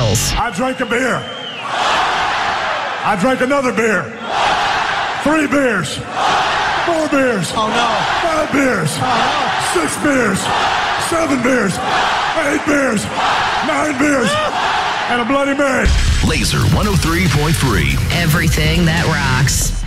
Details. I drank a beer. I drank another beer. 3 beers. 4 beers. Oh, no. 5 beers. Oh, no. 6 beers. 7 beers. 8 beers. 9 beers. And a Bloody Mary. Laser 103.3. Everything that rocks.